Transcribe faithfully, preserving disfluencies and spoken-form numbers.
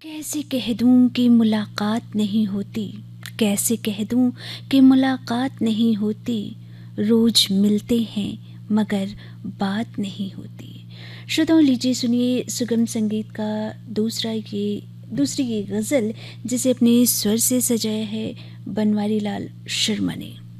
कैसे कह दूँ कि मुलाकात नहीं होती, कैसे कह दूँ कि मुलाकात नहीं होती, रोज़ मिलते हैं मगर बात नहीं होती। श्रोताओं, लीजिए सुनिए सुगम संगीत का दूसरा ये दूसरी ये गज़ल जिसे अपने स्वर से सजाया है बनवारी लाल शर्मा ने।